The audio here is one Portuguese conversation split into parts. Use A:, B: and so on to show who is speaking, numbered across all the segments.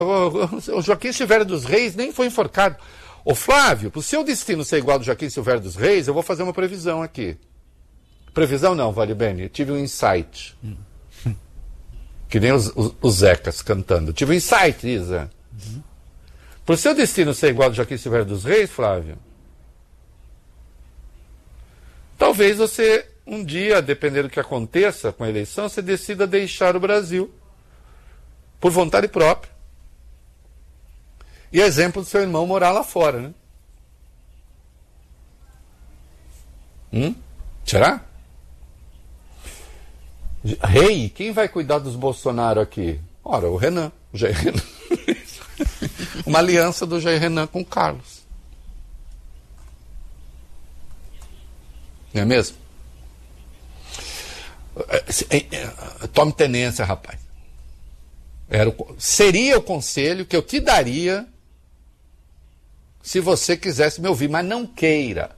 A: O Joaquim Silvério dos Reis nem foi enforcado. Ô Flávio, pro seu destino ser igual ao do Joaquim Silvério dos Reis, eu vou fazer uma previsão aqui. Previsão não, Vale Bene. Eu tive um insight. Que nem os Zecas cantando. Eu tive um insight, Isa. Pro seu destino ser igual ao do Joaquim Silvério dos Reis, Flávio, talvez você, um dia, dependendo do que aconteça com a eleição, você decida deixar o Brasil por vontade própria. E exemplo do seu irmão morar lá fora, né? Será? Rei, quem vai cuidar dos Bolsonaro aqui? Ora, o Renan, o Jair Renan. Uma aliança do Jair Renan com o Carlos. Não é mesmo? Tome tenência, rapaz. Seria o conselho que eu te daria se você quisesse me ouvir, mas não queira.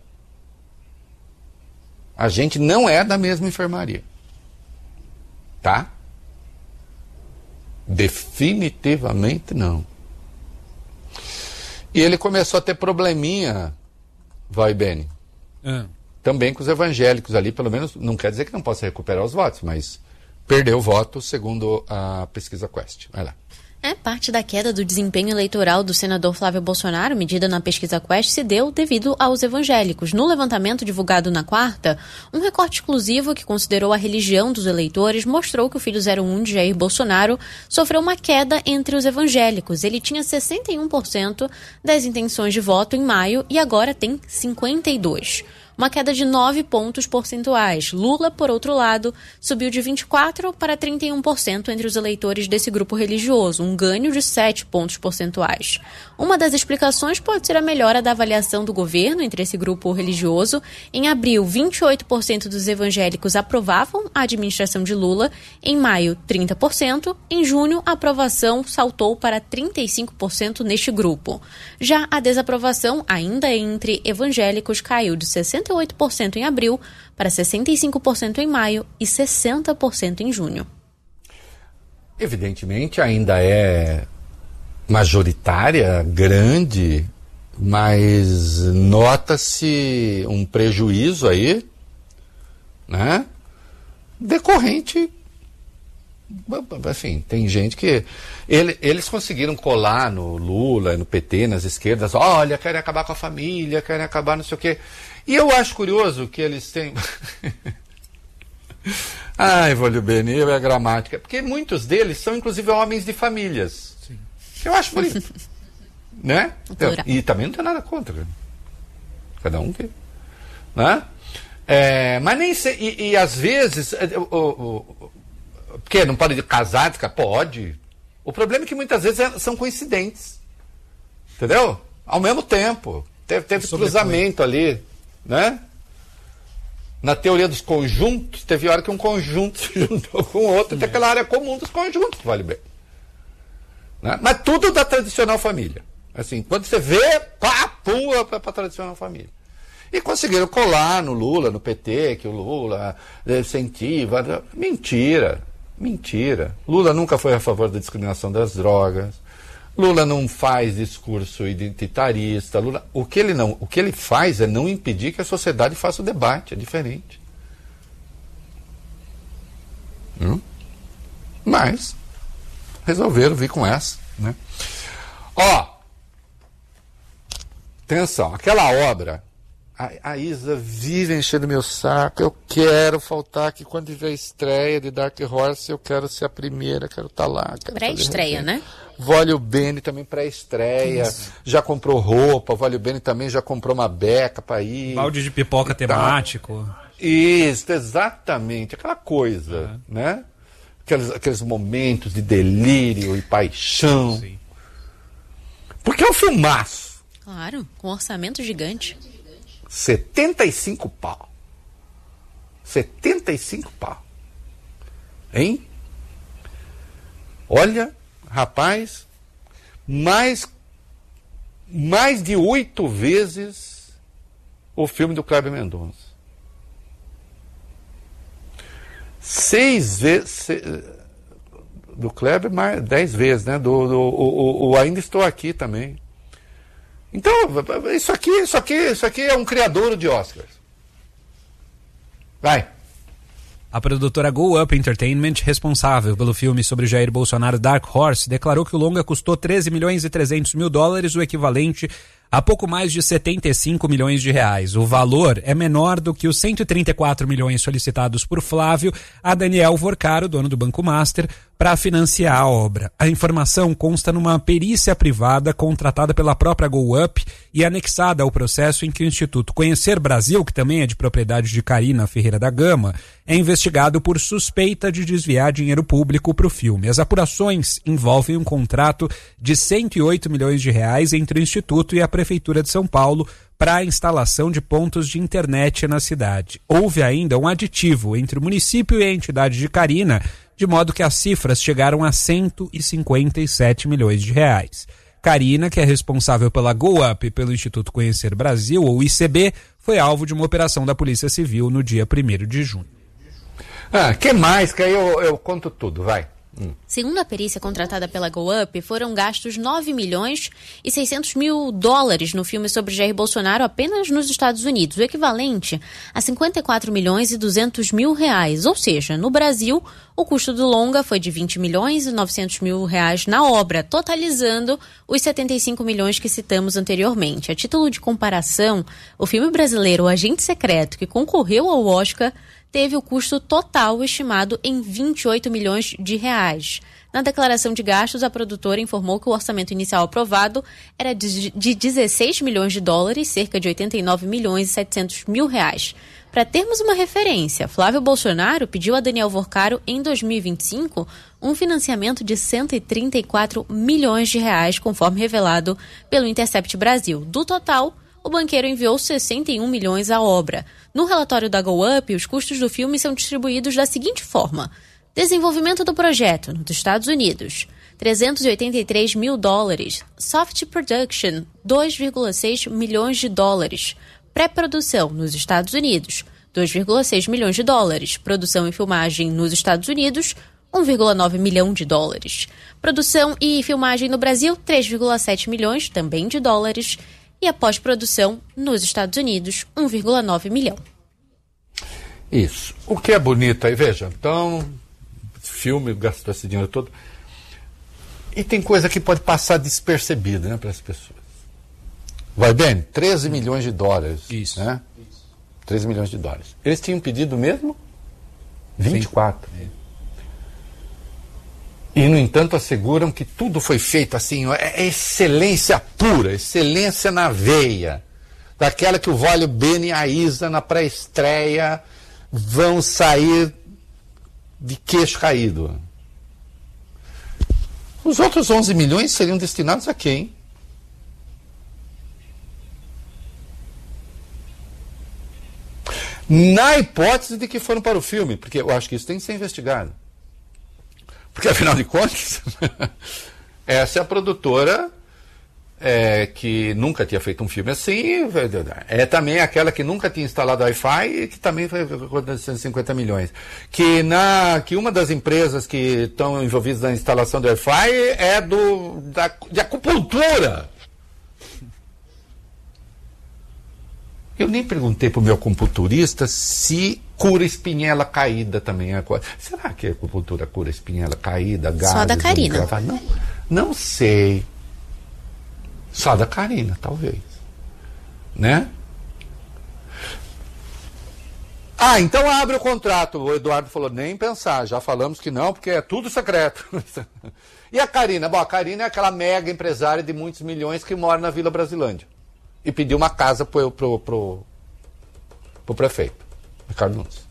A: A gente não é da mesma enfermaria. Tá? Definitivamente não. E ele começou a ter probleminha, vai, Beni. Também com os evangélicos ali, pelo menos, não quer dizer que não possa recuperar os votos, mas perdeu o voto, segundo a pesquisa Quest. Vai lá.
B: Parte da queda do desempenho eleitoral do senador Flávio Bolsonaro, medida na pesquisa Quest, se deu devido aos evangélicos. No levantamento divulgado na quarta, um recorte exclusivo que considerou a religião dos eleitores mostrou que o filho 01 de Jair Bolsonaro sofreu uma queda entre os evangélicos. Ele tinha 61% das intenções de voto em maio e agora tem 52%. Uma queda de 9 pontos percentuais. Lula, por outro lado, subiu de 24% para 31% entre os eleitores desse grupo religioso, um ganho de 7 pontos percentuais. Uma das explicações pode ser a melhora da avaliação do governo entre esse grupo religioso. Em abril, 28% dos evangélicos aprovavam a administração de Lula. Em maio, 30%. Em junho, a aprovação saltou para 35% neste grupo. Já a desaprovação, ainda entre evangélicos, caiu de 68% em abril para 65% em maio e 60% em junho.
A: Evidentemente ainda é majoritária, grande, mas nota-se um prejuízo aí, né? Decorrente, assim, tem gente que eles conseguiram colar no Lula, no PT, nas esquerdas, olha, querem acabar com a família, querem acabar não sei o quê. E eu acho curioso que eles têm... Ai, Vólio Bene, é a gramática. Porque muitos deles são, inclusive, homens de famílias. Sim. Eu acho bonito. Né? E também não tem nada contra. Cada um que... Né? Mas nem sei... E às vezes... Porque não pode casar? Pode. O problema é que muitas vezes são coincidentes. Entendeu? Ao mesmo tempo. Teve cruzamento ali. Né? Na teoria dos conjuntos, teve hora que um conjunto se juntou com o outro, tem aquela área comum dos conjuntos, vale bem. Né? Mas tudo da tradicional família. Assim, quando você vê, pula para a tradicional família. E conseguiram colar no Lula, no PT, que o Lula incentiva. Mentira. Lula nunca foi a favor da discriminação das drogas. Lula não faz discurso identitarista. Lula, o que ele faz é não impedir que a sociedade faça o debate, é diferente. Mas resolveram vir com essa, né? Atenção, aquela obra, a Isa vive enchendo meu saco, eu quero faltar aqui quando tiver estreia de Dark Horse, eu quero ser a primeira, quero estar lá.
B: Pré-estreia, né?
A: Vólio Bene também pré-estreia, já comprou roupa, Vólio Bene também já comprou uma beca para ir.
C: Balde de pipoca temático.
A: Isso, exatamente, aquela coisa, né? Aqueles momentos de delírio e paixão. Sim. Porque é um filmaço.
B: Claro, com um orçamento gigante.
A: 75 pau. 75 pau. Hein? Olha, rapaz, mais de 8 vezes o filme do Kleber Mendonça. 6 vezes... do Kleber mais 10 vezes, né? O Ainda Estou Aqui também. Então, isso aqui é um criadouro de Oscars. Vai.
C: A produtora Go Up Entertainment, responsável pelo filme sobre Jair Bolsonaro Dark Horse, declarou que o longa custou 13 milhões e 300 mil dólares, o equivalente a pouco mais de 75 milhões de reais. O valor é menor do que os 134 milhões solicitados por Flávio a Daniel Vorcaro, dono do Banco Master, para financiar a obra. A informação consta numa perícia privada contratada pela própria Go Up e anexada ao processo em que o Instituto Conhecer Brasil, que também é de propriedade de Karina Ferreira da Gama, é investigado por suspeita de desviar dinheiro público para o filme. As apurações envolvem um contrato de 108 milhões de reais entre o Instituto e a Prefeitura de São Paulo para a instalação de pontos de internet na cidade. Houve ainda um aditivo entre o município e a entidade de Karina, de modo que as cifras chegaram a 157 milhões de reais. Karina, que é responsável pela Go Up e pelo Instituto Conhecer Brasil, ou ICB, foi alvo de uma operação da Polícia Civil no dia 1º de junho.
A: Que mais? Que aí eu conto tudo, vai.
B: Segundo a perícia contratada pela Go Up, foram gastos 9 milhões e 600 mil dólares no filme sobre Jair Bolsonaro apenas nos Estados Unidos, o equivalente a 54 milhões e 200 mil reais. Ou seja, no Brasil, o custo do longa foi de 20 milhões e 900 mil reais na obra, totalizando os 75 milhões que citamos anteriormente. A título de comparação, o filme brasileiro O Agente Secreto, que concorreu ao Oscar, teve o custo total estimado em 28 milhões de reais. Na declaração de gastos, a produtora informou que o orçamento inicial aprovado era de 16 milhões de dólares, cerca de 89 milhões e 700 mil reais. Para termos uma referência, Flávio Bolsonaro pediu a Daniel Vorcaro, em 2025, um financiamento de 134 milhões de reais, conforme revelado pelo Intercept Brasil. Do total, o banqueiro enviou 61 milhões à obra. No relatório da Go Up, os custos do filme são distribuídos da seguinte forma: desenvolvimento do projeto nos Estados Unidos, 383 mil dólares. Soft Production, 2,6 milhões de dólares. Pré-produção nos Estados Unidos, 2,6 milhões de dólares. Produção e filmagem nos Estados Unidos, 1,9 milhão de dólares. Produção e filmagem no Brasil, 3,7 milhões, também de dólares. E a pós-produção nos Estados Unidos, 1,9 milhão.
A: Isso. O que é bonito aí, veja, então, filme gastou esse dinheiro todo. E tem coisa que pode passar despercebida, né, para as pessoas. Vai bem? 13 milhões de dólares.
C: Isso.
A: Né? 13 milhões de dólares. Eles tinham pedido mesmo 24. E, no entanto, asseguram que tudo foi feito assim, é excelência pura, excelência na veia. Daquela que o Vólio Bene e a Isa, na pré-estreia, vão sair de queixo caído. Os outros 11 milhões seriam destinados a quem? Na hipótese de que foram para o filme, porque eu acho que isso tem que ser investigado. Porque, afinal de contas, essa é a produtora que nunca tinha feito um filme assim, é também aquela que nunca tinha instalado Wi-Fi e que também foi com 150 milhões. Que uma das empresas que estão envolvidas na instalação do Wi-Fi é de acupuntura. Eu nem perguntei para o meu acupunturista se cura espinhela caída também. Será que a acupuntura cura espinhela caída, gases?
B: Só da Karina.
A: Não sei. Só da Karina, talvez. Né? Então abre o contrato. O Eduardo falou, nem pensar. Já falamos que não, porque é tudo secreto. E a Karina? Bom, a Karina é aquela mega empresária de muitos milhões que mora na Vila Brasilândia. E pediu uma casa pro prefeito, Ricardo Nunes.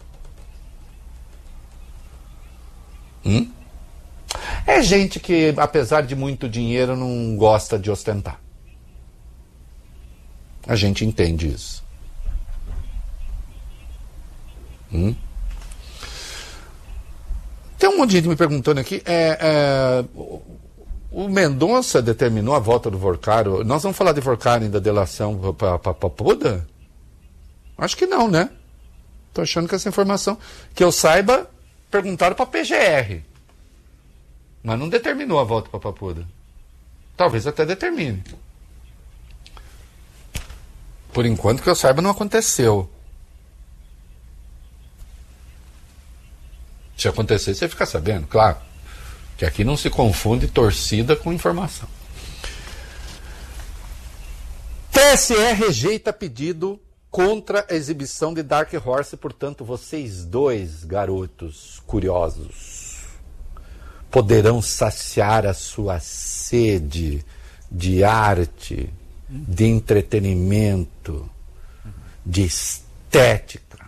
A: É gente que, apesar de muito dinheiro, não gosta de ostentar. A gente entende isso. Tem um monte de gente me perguntando aqui, o Mendonça determinou a volta do Vorcaro. Nós vamos falar de Vorcaro ainda, delação para Puda? Acho que não, né? Estou achando que essa informação, que eu saiba, perguntaram para a PGR. Mas não determinou a volta para Papuda. Talvez até determine. Por enquanto, que eu saiba, não aconteceu. Se acontecer, você fica sabendo, claro. Que aqui não se confunde torcida com informação. TSE rejeita pedido contra a exibição de Dark Horse. Portanto, vocês dois, garotos curiosos, poderão saciar a sua sede de arte, de entretenimento, de estética.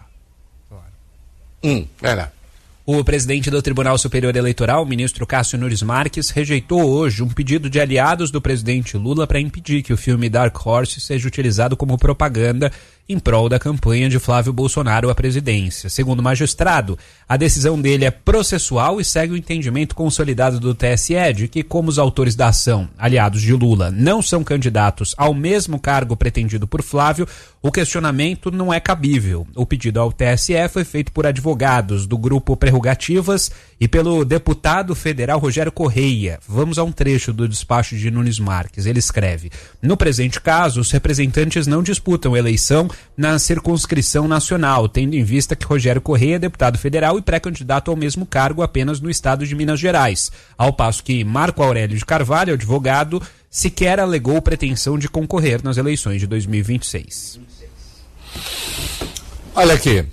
A: Vai lá.
C: O presidente do Tribunal Superior Eleitoral, o ministro Cássio Nunes Marques, rejeitou hoje um pedido de aliados do presidente Lula para impedir que o filme Dark Horse seja utilizado como propaganda em prol da campanha de Flávio Bolsonaro à presidência. Segundo o magistrado, a decisão dele é processual e segue o entendimento consolidado do TSE de que, como os autores da ação, aliados de Lula, não são candidatos ao mesmo cargo pretendido por Flávio, o questionamento não é cabível. O pedido ao TSE foi feito por advogados do grupo Prerrogativas e pelo deputado federal Rogério Correia. Vamos a um trecho do despacho de Nunes Marques. Ele escreve: no presente caso, os representantes não disputam eleição na circunscrição nacional, tendo em vista que Rogério Correia é deputado federal e pré-candidato ao mesmo cargo apenas no estado de Minas Gerais, ao passo que Marco Aurélio de Carvalho, advogado, sequer alegou pretensão de concorrer nas eleições de 2026.
A: Olha aqui.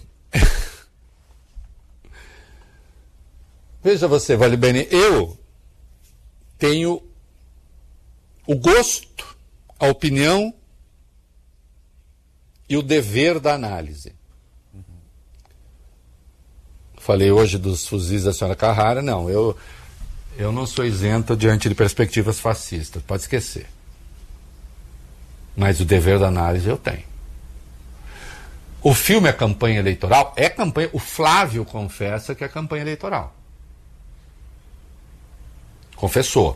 A: Veja você, Vale Bene, eu tenho o gosto, a opinião e o dever da análise. Falei hoje dos fuzis da senhora Carrara, não, eu não sou isento diante de perspectivas fascistas, pode esquecer. Mas o dever da análise eu tenho. O filme é campanha eleitoral? É campanha. O Flávio confessa que é campanha eleitoral. Confessou.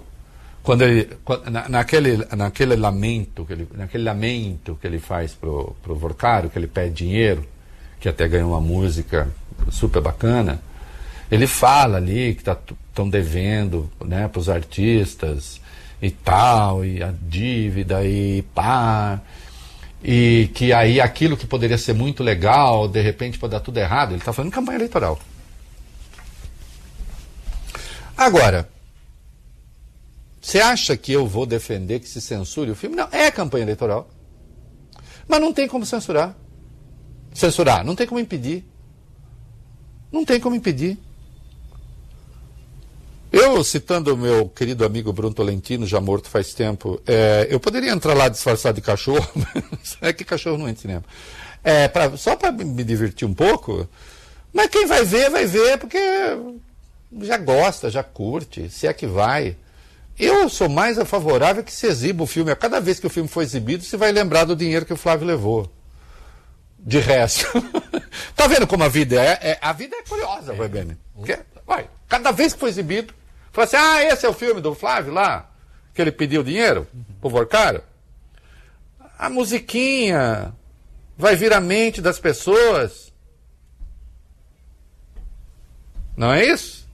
A: Naquele lamento que ele faz pro Vorcaro, que ele pede dinheiro, que até ganhou uma música super bacana, ele fala ali que estão devendo, né, para os artistas e tal, e a dívida e pá, e que aí aquilo que poderia ser muito legal, de repente pode dar tudo errado. Ele está falando de campanha eleitoral. Agora, você acha que eu vou defender que se censure o filme? Não, é campanha eleitoral. Mas não tem como censurar. Censurar, não tem como impedir. Não tem como impedir. Eu, citando o meu querido amigo Bruno Tolentino, já morto faz tempo, eu poderia entrar lá disfarçado de cachorro, é que cachorro não entra em cinema. Só para me divertir um pouco, mas quem vai ver porque já gosta, já curte, se é que vai. Eu sou mais favorável que se exiba o filme. A cada vez que o filme for exibido, você vai lembrar do dinheiro que o Flávio levou. De resto. Tá vendo como a vida é? A vida é curiosa, vai bem. Cada vez que for exibido, fala assim, esse é o filme do Flávio lá, que ele pediu dinheiro pro Vorcaro. A musiquinha vai vir à mente das pessoas. Não é isso?